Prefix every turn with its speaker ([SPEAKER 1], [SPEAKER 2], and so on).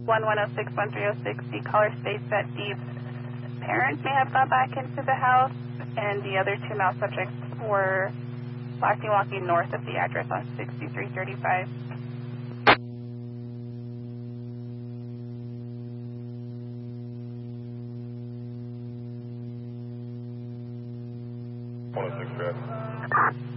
[SPEAKER 1] 1106-1306, the caller states that the parents may have gone back into the house, and the other two male subjects were walking north of the address on 6335.
[SPEAKER 2] One of six,